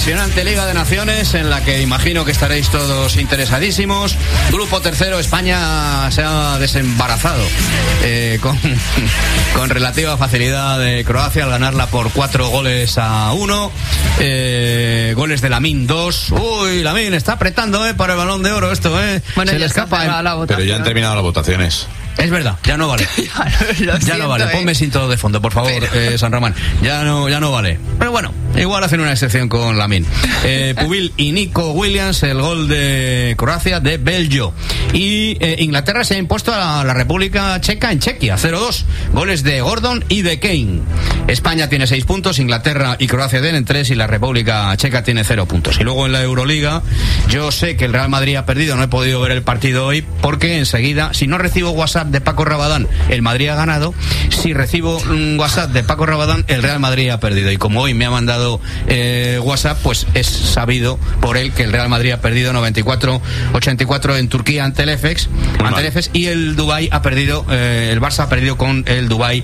Apasionante Liga de Naciones en la que imagino que estaréis todos interesadísimos. Grupo tercero, España se ha desembarazado con relativa facilidad de Croacia al ganarla por 4-1. Goles de Lamine, 2. Uy, Lamine está apretando para el Balón de Oro esto, Bueno, se le escapa. Pero ya han terminado las votaciones. Es verdad, ya no vale. Ya no vale. Ponme cinto de fondo, por favor, San Román. Ya no vale. Pero bueno, igual hacen una excepción con Lamine. Pubil y Nico Williams, el gol de Croacia de Belgio. Y Inglaterra se ha impuesto a la República Checa en Chequia, 0-2. Goles de Gordon y de Kane. España tiene 6 puntos, Inglaterra y Croacia tienen 3 y la República Checa tiene 0 puntos. Y luego en la Euroliga, yo sé que el Real Madrid ha perdido, no he podido ver el partido hoy porque enseguida, si no recibo WhatsApp de Paco Rabadán, el Madrid ha ganado. Si recibo un WhatsApp de Paco Rabadán, el Real Madrid ha perdido. Y como hoy me ha mandado WhatsApp, pues es sabido por él que el Real Madrid ha perdido 94-84 en Turquía ante el EFES, y el Dubái ha perdido, el Barça ha perdido con el Dubái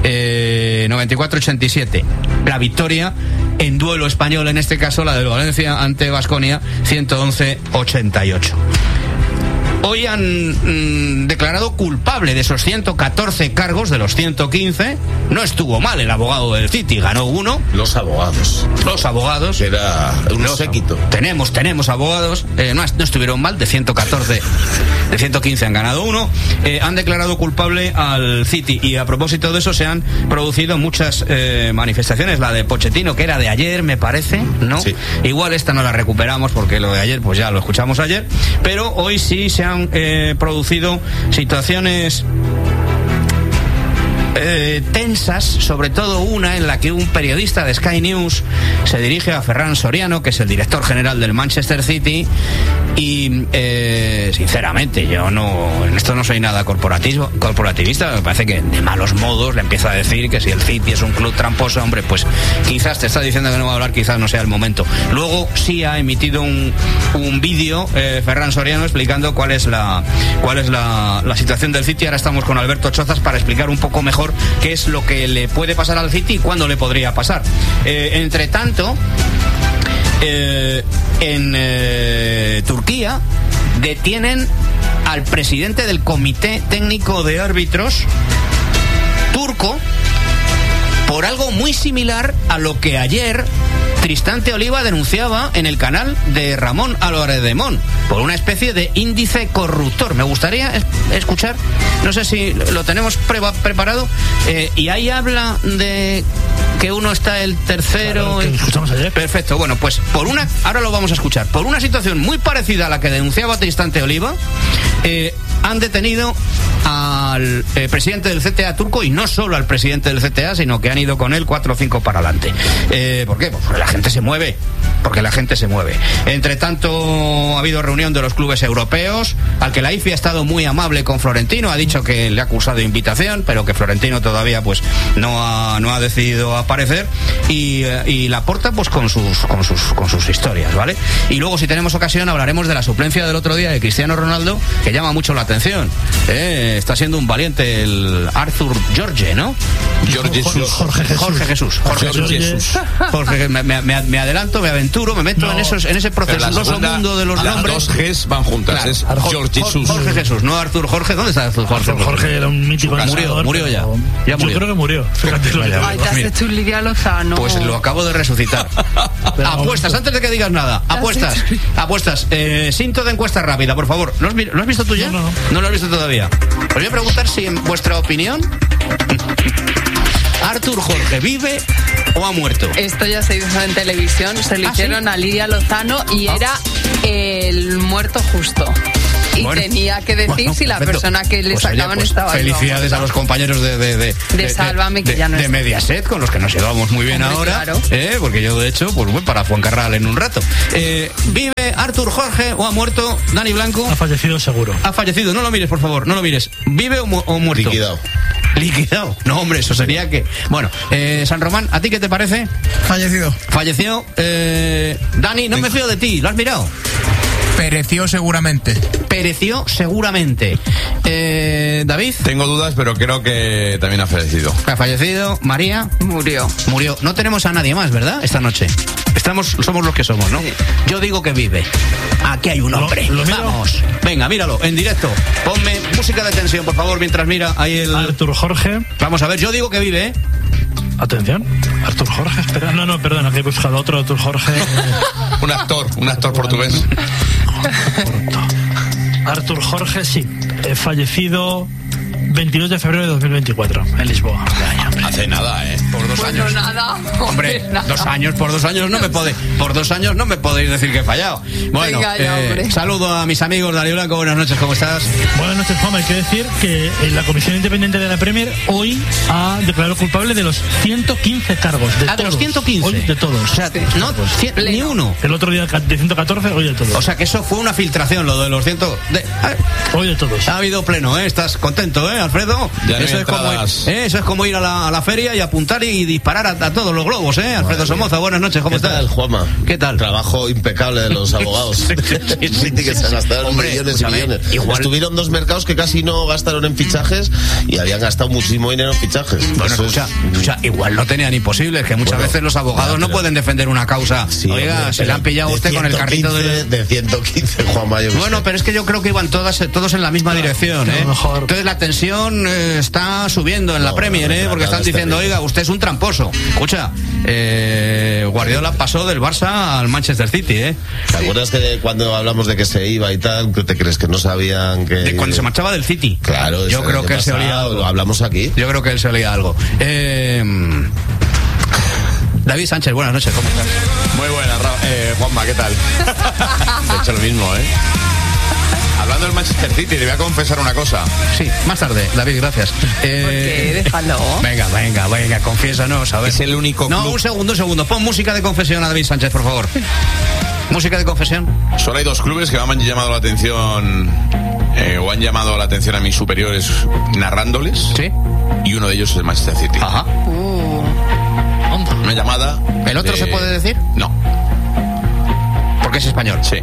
94-87. La victoria en duelo español, en este caso la del Valencia ante Baskonia, 111-88. Hoy han declarado culpable de esos 114 cargos de los 115. No estuvo mal el abogado del City, ganó uno. Los abogados. Que era un séquito. Tenemos abogados. No estuvieron mal, de 114. De 115 han ganado uno. Han declarado culpable al City. Y a propósito de eso se han producido muchas manifestaciones. La de Pochettino, que era de ayer, me parece, ¿no? Sí. Igual esta no la recuperamos porque lo de ayer pues ya lo escuchamos ayer. Pero hoy sí se han producido situaciones tensas, sobre todo una en la que un periodista de Sky News se dirige a Ferran Soriano, que es el director general del Manchester City, y sinceramente yo en esto no soy nada corporativista. Me parece que de malos modos le empieza a decir que si el City es un club tramposo, hombre, pues quizás te está diciendo que no va a hablar, quizás no sea el momento. Luego sí ha emitido un vídeo Ferran Soriano explicando cuál es la situación del City. Ahora estamos con Alberto Chozas para explicar un poco mejor qué es lo que le puede pasar al City y cuándo le podría pasar. Entre tanto, en Turquía detienen al presidente del Comité Técnico de Árbitros turco por algo muy similar a lo que ayer Tristán Oliva denunciaba en el canal de Ramón Álvarez de Mon, por una especie de índice corruptor. Me gustaría escuchar, no sé si lo tenemos preparado, y ahí habla de que uno está el tercero. Claro, que escuchamos ayer. Perfecto, bueno, pues ahora lo vamos a escuchar. Por una situación muy parecida a la que denunciaba Tristán Oliva, han detenido al presidente del CTA turco, y no solo al presidente del CTA, sino que han ido con él 4 o 5 para adelante. ¿Por qué? Pues porque la gente se mueve. Entre tanto, ha habido reunión de los clubes europeos, al que la IFI ha estado muy amable con Florentino, ha dicho que le ha acusado de invitación, pero que Florentino todavía pues no ha decidido aparecer, y Laporta pues con sus historias, ¿vale? Y luego, si tenemos ocasión, hablaremos de la suplencia del otro día de Cristiano Ronaldo, que llama mucho la atención. Está siendo un valiente el Arthur Jorge, ¿no? Jorge Jesús. Jorge, me adelanto, me aventuro, me meto en ese procesuoso mundo de los nombres. Las dos Gs van juntas, claro. Es Jorge Jesús. Jorge Jesús, no Arthur Jorge. ¿Dónde está Arthur Jorge? Arthur Jorge era un mítico. Murió ya. Yo creo que murió. Fíjate. Ay, te has hecho un Lidia Lozano. Pues lo acabo de resucitar. Apuestas, antes de que digas nada. Apuestas. Cinto de encuesta rápida, por favor. ¿Lo has visto tú ya? No lo has visto todavía. Os voy a preguntar si, en vuestra opinión, ¿Arthur Jorge vive o ha muerto? Esto ya se hizo en televisión, se lo hicieron a Lidia Lozano y era el muerto justo. Y tenía que decir si la persona que le sacaban estaba ahí. Felicidades a los compañeros de Sálvame, que ya no de Mediaset, con los que nos llevamos muy bien. Hombre, ahora. Claro. Porque yo, de hecho, pues voy para Fuencarral en un rato. ¿Vive Arthur Jorge o ha muerto Dani Blanco? Ha fallecido seguro. Ha fallecido, no lo mires, por favor, no lo mires. ¿Vive o muerto? Liquidado. No, hombre, eso sería que... Bueno, San Román, ¿a ti qué te parece? Falleció. Dani, no me fío de ti, ¿lo has mirado? Pereció seguramente. David. Tengo dudas, pero creo que también ha fallecido. ¿Ha fallecido? María. Murió. No tenemos a nadie más, ¿verdad? Esta noche Somos los que somos, ¿no? Sí. Yo digo que vive. Aquí hay un hombre. Vamos. Venga, míralo, en directo. Ponme música de tensión, por favor, mientras mira ahí el... Artur Jorge. Vamos a ver, yo digo que vive, ¿eh? Atención, Artur Jorge, espera. No, perdona, que he buscado otro Artur Jorge. un actor portugués. Artur Jorge, sí. Fallecido 22 de febrero de 2024, en Lisboa. Hace nada, por 2 años. Nada. Hombre, 2 años, por 2 años no me podéis. Por 2 años no me podéis decir que he fallado. Bueno, venga, ya, saludo a mis amigos. Dani Blanco, buenas noches, ¿cómo estás? Buenas noches, Juan. Hay que decir que la Comisión Independiente de la Premier hoy ha declarado culpable de los 115 cargos. De los 115. Hoy de todos. O sea, no, ni uno. El otro día de 114, hoy de todos. O sea, que eso fue una filtración, lo de los 100. Hoy de todos. Ha habido pleno, ¿eh? ¿Estás contento, Alfredo? Eso es como ir a la feria y apuntar y disparar a todos los globos, Alfredo Somoza, buenas noches, ¿cómo estás? ¿Qué tal, Juanma? ¿Qué tal? Trabajo impecable de los abogados. Sí, que se gastaron millones y millones. Igual. Estuvieron 2 mercados que casi no gastaron en fichajes y habían gastado muchísimo dinero en fichajes. Bueno, escucha, igual no tenían imposibles, que muchas veces los abogados no pueden defender una causa. Sí, oiga, se le han pillado a usted con el carrito de 115, Juanma. Bueno, pero es que yo creo que iban todos en la misma dirección, Entonces la tensión está subiendo en la Premier, porque están diciendo, oiga, usted es un tramposo. Escucha, Guardiola pasó del Barça al Manchester City, ¿Te acuerdas que cuando hablamos de que se iba y tal, ¿qué te crees? Que no sabían que... De cuando se marchaba del City. Claro. Yo creo que él se olía algo. Lo hablamos aquí. Yo creo que él se olía algo. David Sánchez, buenas noches, ¿cómo estás? Muy buenas, Juanma, ¿qué tal? He hecho lo mismo, Hablando del Manchester City, te voy a confesar una cosa. Sí, más tarde, David, gracias. ¿Por qué? Déjalo. Venga, confiésanos, a ver. Es el único club... No, un segundo. Pon música de confesión a David Sánchez, por favor. Música de confesión. Solo hay 2 clubes que me han llamado la atención, o han llamado la atención a mis superiores narrándoles. Sí. Y uno de ellos es el Manchester City. Ajá. Una llamada... ¿El otro se puede decir? No. Porque es español. Sí.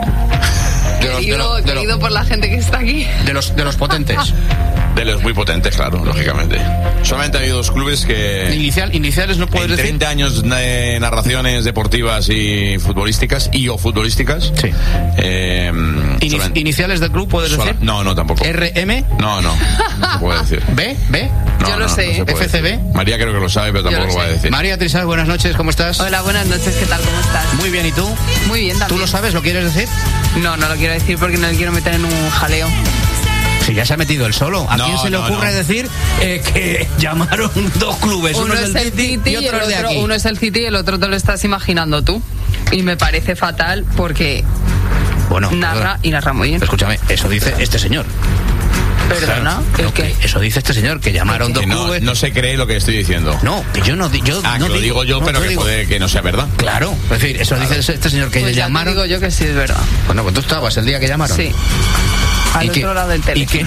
Querido por la gente que está aquí. De los potentes. De los muy potentes, claro, lógicamente. Solamente ha habido 2 clubes que... Iniciales no puedes decir. 30 años de narraciones deportivas y futbolísticas o futbolísticas. Sí. ¿Iniciales del club puedes decir? No, tampoco. ¿RM? No se puede decir. ¿B? No, yo lo sé. No ¿FCB? María creo que lo sabe, pero tampoco lo va a decir. María Trisal, buenas noches, ¿cómo estás? Hola, buenas noches, ¿qué tal? ¿Cómo estás? Muy bien, ¿y tú? Muy bien, también. ¿Tú lo sabes? ¿Lo quieres decir? No lo quiero decir porque no le quiero meter en un jaleo. Si ya se ha metido él solo. ¿A quién se le ocurre decir que llamaron 2 clubes? Uno es el City y otro es de aquí. Uno es el City y el otro te lo estás imaginando tú. Y me parece fatal porque narra muy bien. Escúchame, eso dice este señor. ¿Perdona? Claro, ¿qué? Eso dice este señor, que llamaron 2 clubes. No se cree lo que estoy diciendo. No, que yo no digo. Que lo digo yo, pero que puede que no sea verdad. Claro, es decir, eso dice este señor que pues llamaron. Digo yo que sí es verdad. Bueno, pues tú estabas el día que llamaron. Sí. Al otro lado del teléfono.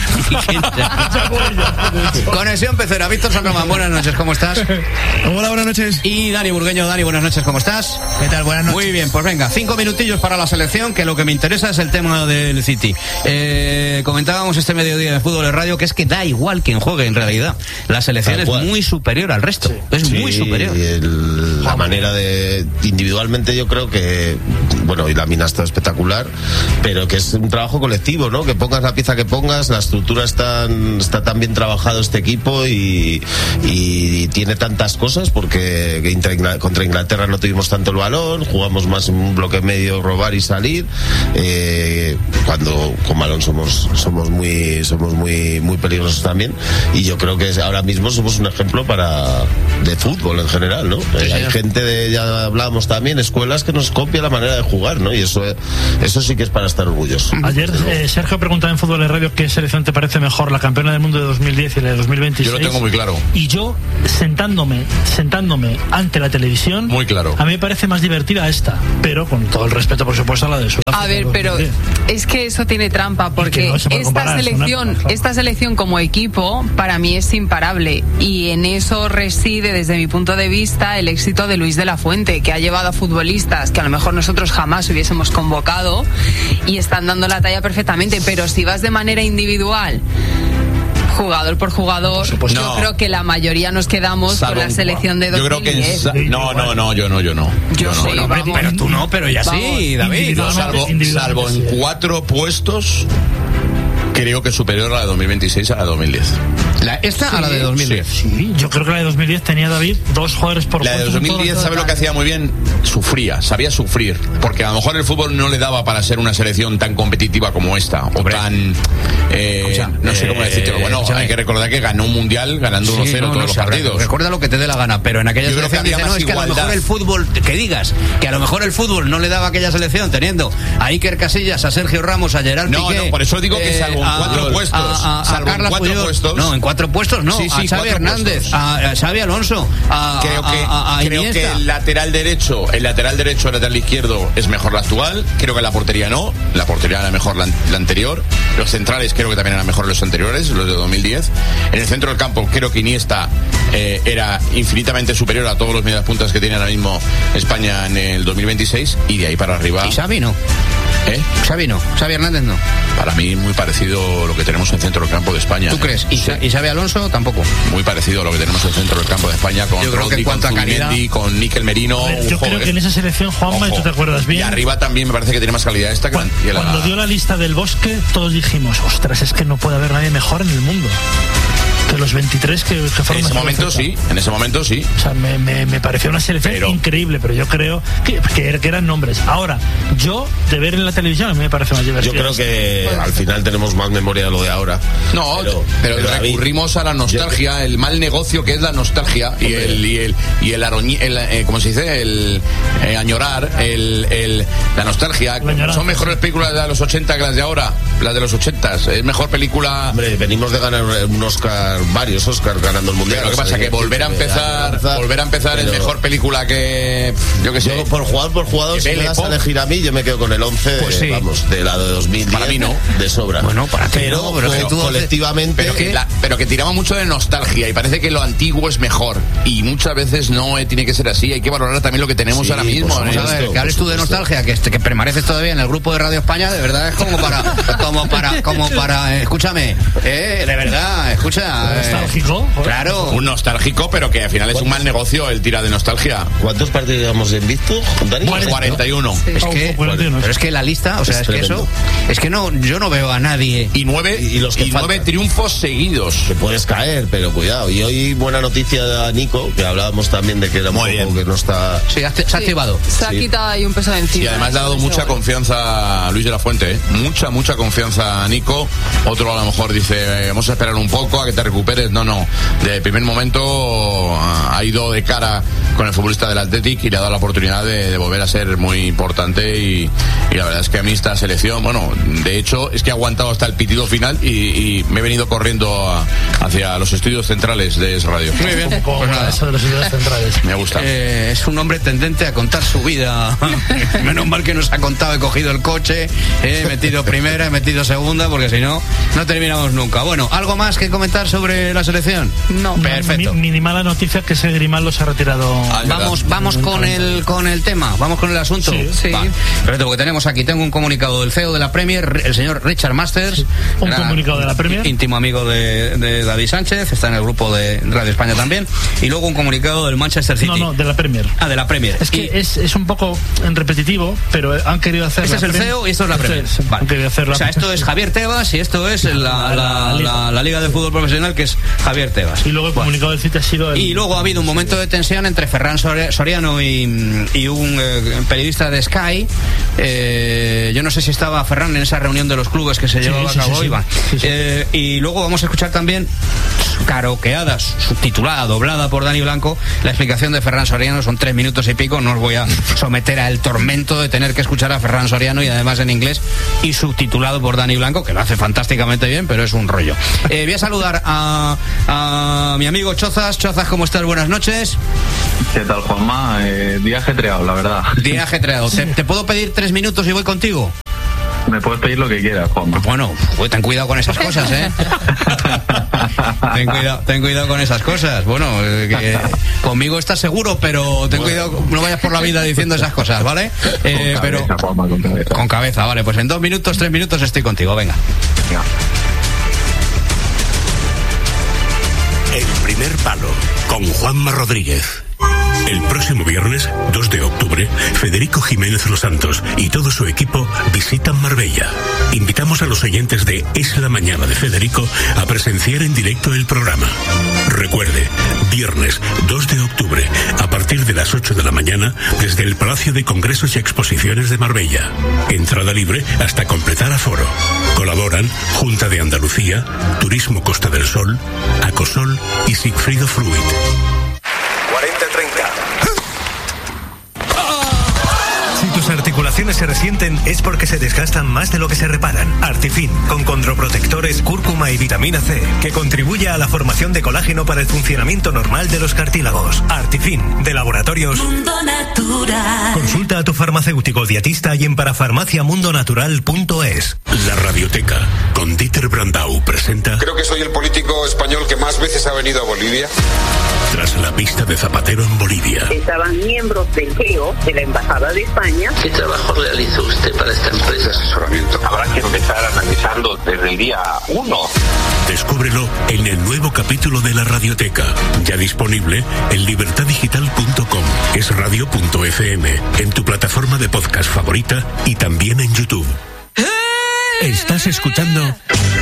Conexión Pecera, Víctor San Román, buenas noches, ¿cómo estás? Hola, buenas noches. Y Dani Burgueño, Dani, buenas noches, ¿cómo estás? ¿Qué tal? Buenas noches. Muy bien, pues venga, 5 minutillos para la selección, que lo que me interesa es el tema del City. Comentábamos este mediodía de Fútbol de Radio que es que da igual quien juegue en realidad. La selección es muy superior al resto. Sí. Es muy superior. La manera de... Individualmente yo creo que... Bueno, y la mina está espectacular, pero que es un trabajo colectivo, ¿no? Que pongas la pieza que pongas, la estructura está tan bien trabajado este equipo y tiene tantas cosas, porque contra Inglaterra no tuvimos tanto el balón, jugamos más en un bloque medio, robar y salir, cuando con balón somos muy peligrosos también, y yo creo que ahora mismo somos un ejemplo de fútbol en general, ¿no? Hay gente ya hablábamos también, escuelas que nos copia la manera de jugar, ¿no? Y eso sí que es para estar orgullosos. Ayer Sergio preguntaba en Fútbol de Radio qué selección te parece mejor, la campeona del mundo de 2010 y la de 2026. Yo lo tengo muy claro. Y yo, sentándome ante la televisión, muy claro, a mí me parece más divertida esta, pero con todo el respeto, por supuesto, a la de Sudáfrica. A ver, pero es que eso tiene trampa, porque no esta selección como equipo para mí es imparable, y en eso reside, desde mi punto de vista, el éxito de Luis de la Fuente, que ha llevado a futbolistas que a lo mejor nosotros jamás hubiésemos convocado y están dando la talla perfectamente. Pero si vas de manera individual Jugador por jugador, yo creo que la mayoría nos quedamos con la selección de 2010. Yo creo que yo no. Yo sí, pero tú no, pero ya sí, David. Salvo en 4 puestos, creo que superior a la de 2026 a la de 2010. ¿Esta a la de 2010? Sí, yo creo que la de 2010 tenía, David, 2 jugadores por La de 2010, ¿sabe lo que hacía muy bien? Sabía sufrir, porque a lo mejor el fútbol no le daba para ser una selección tan competitiva como esta, o tan... no sé cómo decirlo. Bueno, hay que recordar que ganó un mundial ganando 1-0 todos los partidos. Recuerda lo que te dé la gana, pero en aquella selección dice, no, es que a lo mejor el fútbol, que digas, que a lo mejor el fútbol no le daba a aquella selección, teniendo a Iker Casillas, a Sergio Ramos, a Gerard Piqué... No, por eso digo que salvo en 4 puestos. Salvo en 4 puestos. No, en 4 puestos no. A Xavi Hernández, a Xavi Alonso, creo que el lateral derecho, el lateral izquierdo es mejor la actual. Creo que la portería no. La portería era mejor la anterior. Los centrales creo que también eran mejores los anteriores, los de 2010. En el centro del campo creo que Iniesta era infinitamente superior a todos los medias puntas que tiene ahora mismo España en el 2026. Y de ahí para arriba. ¿Y Xavi no? Xavi no, Xavi Hernández no. Para mí muy parecido lo que tenemos en el centro del campo de España. ¿Tú crees? ¿Y Xavi Alonso tampoco? Muy parecido a lo que tenemos en el centro del campo de España con Rodri, con Zubimendi, con Níquel Merino. Yo creo que en esa selección, Juanma, y tú te acuerdas bien. Y arriba también me parece que tiene más calidad esta que cuando dio la lista del Bosque, todos dijimos, ostras, es que no puede haber nadie mejor en el mundo. De los 23 que fueron. En ese momento sí. O sea, me pareció una selección increíble, pero yo creo que eran nombres. Ahora, yo, de ver en la televisión, a mí me parece más divertido. Yo creo que al final tenemos más memoria de lo de ahora. No, pero recurrimos a la nostalgia, el mal negocio que es la nostalgia y el ¿cómo se dice? El añorar, la nostalgia. Son mejores películas de los 80 que las de ahora, las de los 80. Es mejor película. Hombre, venimos de ganar un Oscar, varios Oscars ganando el mundial. Pero lo que pasa es que volver a empezar es mejor película que yo que sé. Por jugador, si me das a elegir a mí, yo me quedo con el 11, pues sí. Vamos, de la de 2010. Para mí no, de sobra. Bueno, para ti pero, no, pero tú colectivamente. Pero que tiramos mucho de nostalgia y parece que lo antiguo es mejor y muchas veces no tiene que ser así. Hay que valorar también lo que tenemos ahora mismo. Pues a ver, que hables tú de nostalgia, que permaneces todavía en el grupo de Radio España, de verdad es como para escúchame, de verdad, escucha. ¿Nostálgico? Claro. Un nostálgico, pero que al final es un mal negocio el tirar de nostalgia. ¿Cuántos partidos llevamos invictos, Dani? 41. Sí. Pero es que la lista, o sea, es que eso, es que no, yo no veo a nadie. Y 9 triunfos seguidos. Que puedes caer, pero cuidado. Y hoy buena noticia de Nico, que hablábamos también de que era muy poco, que no está. Sí, se ha activado. Se ha quitado ahí un peso de encima. Y además le ha dado mucha confianza a Luis de la Fuente, mucha confianza a Nico. Otro a lo mejor dice, vamos a esperar un poco a que te recuperes. No. De primer momento ha ido de cara con el futbolista del Athletic y le ha dado la oportunidad de volver a ser muy importante y la verdad es que a mí esta selección, bueno, de hecho es que ha aguantado hasta el pitido final y me he venido corriendo hacia los estudios centrales de Es Radio. Muy bien, pues nada, eso de los estudios centrales. Me gusta. Es un hombre tendente a contar su vida. Menos mal que nos ha contado, he cogido el coche, he metido primera, he metido segunda, porque si no, no terminamos nunca. Bueno, ¿algo más que comentar sobre la selección? No. Perfecto. Mi mala noticia es que ese Grimaldo se ha retirado. Vamos con el tema, vamos con el asunto. Sí. Va. Perfecto, porque tengo un comunicado del CEO de la Premier, el señor Richard Masters. Sí. Un comunicado de la Premier. Íntimo amigo de David Sánchez, está en el grupo de Radio España también. Y luego un comunicado del Manchester City. No, de la Premier. De la Premier. Es que es un poco repetitivo, pero han querido hacer. Este es el CEO y esto es la Premier. Han querido hacer o sea, esto es Javier Tebas y esto es la Liga de Fútbol Profesional, que es Javier Tebas. Y luego el comunicado del City ha sido y luego ha habido un momento de tensión entre Ferran Soriano y un periodista de Sky. Yo no sé si estaba Ferran en esa reunión de los clubes que se llevaba a cabo, Iván. Y luego vamos a escuchar también, karaokeada, subtitulada, doblada por Dani Blanco, la explicación de Ferran Soriano. Son 3 minutos y pico. No os voy a someter al tormento de tener que escuchar a Ferran Soriano y además en inglés y subtitulado por Dani Blanco, que lo hace fantásticamente bien, pero es un rollo. Voy a saludar a mi amigo Chozas. Chozas, ¿cómo estás? Buenas noches. ¿Qué tal, Juanma? Día ajetreado, la verdad. Día ajetreado. ¿Te puedo pedir 3 minutos y voy contigo? Me puedes pedir lo que quieras, Juanma. Bueno, ten cuidado con esas cosas, ¿eh? ten cuidado con esas cosas. Bueno, conmigo estás seguro, pero ten cuidado, no vayas por la vida diciendo esas cosas, ¿vale? Cabeza, Juanma, con cabeza. Con cabeza, vale. Pues en 2 minutos, 3 minutos estoy contigo, venga. El primer palo, con Juanma Rodríguez. El próximo viernes, 2 de octubre, Federico Jiménez Los Santos y todo su equipo visitan Marbella. Invitamos a los oyentes de Es la Mañana de Federico a presenciar en directo el programa. Recuerde, viernes 2 de octubre, a partir de las 8 de la mañana, desde el Palacio de Congresos y Exposiciones de Marbella. Entrada libre hasta completar aforo. Colaboran Junta de Andalucía, Turismo Costa del Sol, Acosol y Sigfrido Fruit. 40-30. Si tus articulaciones se resienten es porque se desgastan más de lo que se reparan. Artifin, con condroprotectores, cúrcuma y vitamina C, que contribuye a la formación de colágeno para el funcionamiento normal de los cartílagos. Artifin, de Laboratorios Mundo Natural. Consulta a tu farmacéutico dietista y en parafarmaciamundonatural.es. La Radioteca, con Dieter Brandau, presenta... Creo que soy el político español que más veces ha venido a Bolivia. Tras la pista de Zapatero en Bolivia. Estaban miembros del GEO, de la Embajada de España. ¿Qué trabajo realiza usted para esta empresa? Asesoramiento. Habrá que empezar analizando desde el día 1. Descúbrelo en el nuevo capítulo de La Radioteca, ya disponible en libertadigital.com, esradio.fm, en tu plataforma de podcast favorita y también en YouTube. Estás escuchando